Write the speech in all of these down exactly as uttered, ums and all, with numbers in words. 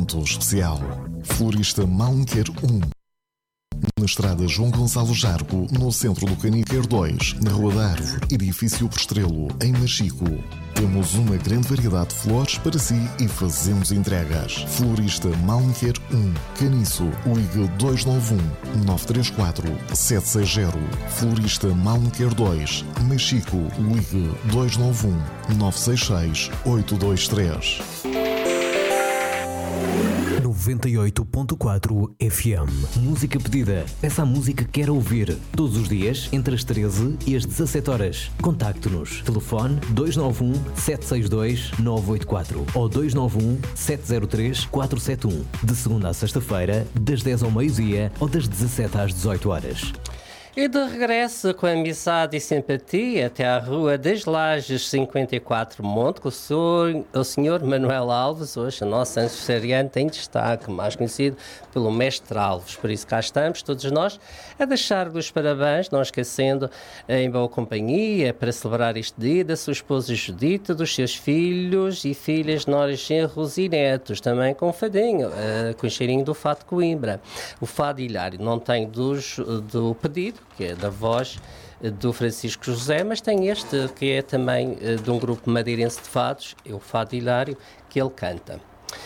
tratamento especial. Florista Malmquer um. Na estrada João Gonçalo Jargo, no centro do Caniquer dois, na Rua da Árvore, edifício Prestrelo, em Machico. Temos uma grande variedade de flores para si e fazemos entregas. Florista Malmquer um, Caniço, ligue dois nove um, nove três quatro, sete seis zero. Florista Malmquer dois, Machico, ligue dois nove um, nove seis seis, oito dois três. noventa e oito ponto quatro F M. Música pedida. Essa música que quer ouvir. Todos os dias, entre as treze e as dezassete horas. Contacte-nos. Telefone dois nove um, sete seis dois, nove oito quatro ou dois nove um, sete zero três, quatro sete um. De segunda a sexta-feira, das dez ao meio-dia ou das dezassete às dezoito horas. E de regresso com amizade e simpatia até à Rua das Lajes cinquenta e quatro Monte, com o senhor, o senhor Manuel Alves, hoje a nossa aniversariante em destaque, mais conhecido pelo Mestre Alves. Por isso cá estamos, todos nós, a deixar-lhe os parabéns, não esquecendo, em boa companhia, para celebrar este dia, da sua esposa Judita, dos seus filhos e filhas Nora, genros e netos, também com o fadinho, uh, com o cheirinho do Fado de Coimbra. O Fado Hilário não tem dos, do pedido, que é da voz do Francisco José, mas tem este que é também de um grupo madeirense de fados, é o Fado Hilário, que ele canta.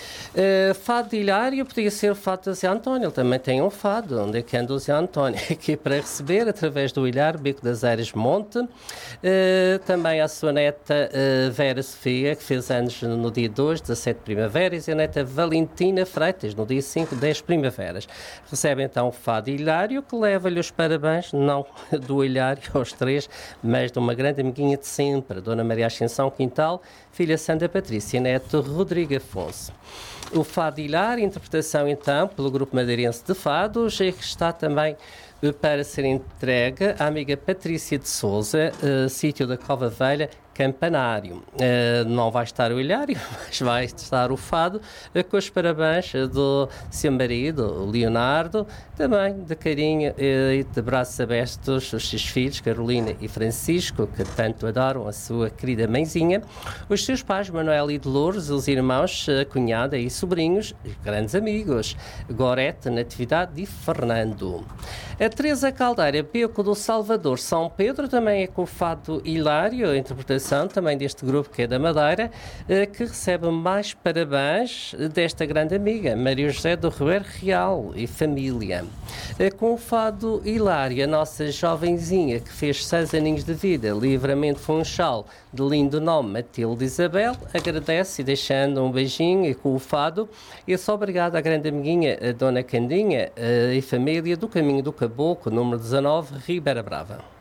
Uh, fado de Hilário podia ser o fado de Zé António, ele também tem um fado, onde é que anda o Zé António, aqui para receber, através do Hilário, Bico das Eiras Monte, uh, também a sua neta uh, Vera Sofia, que fez anos no dia dois, dezassete primaveras, e a neta Valentina Freitas, no dia cinco, dez primaveras. Recebe então o fado Hilário, que leva-lhe os parabéns, não do Hilário aos três, mas de uma grande amiguinha de sempre, Dona Maria Ascensão Quintal, filha Sandra Patrícia, neto Rodrigo Afonso. O Fado Hilário, interpretação então pelo Grupo Madeirense de Fados, e que está também para ser entregue à amiga Patrícia de Souza, uh, sítio da Cova Velha, Campanário. Uh, não vai estar o Hilário, mas vai estar o Fado, uh, com os parabéns do seu marido, o Leonardo, também de carinho uh, e de braços abertos os seus filhos, Carolina e Francisco, que tanto adoram a sua querida mãezinha, os seus pais, Manuel e Dolores, os irmãos, a cunhada e sobrinhos, e grandes amigos, Gorete, Natividade e Fernando. A Teresa Caldeira, Beco do Salvador, São Pedro, também é com o Fado Hilário, a interpretação também deste grupo que é da Madeira, que recebe mais parabéns desta grande amiga, Maria José do Ribeiro Real e família. Com o Fado Hilário, a nossa jovenzinha que fez seis aninhos de vida, Livramento Funchal, de lindo nome, Matilde Isabel, agradece e deixando um beijinho e com o Fado, e só obrigado à grande amiguinha, a Dona Candinha e família do Caminho do Caboclo, número dezanove, Ribeira Brava.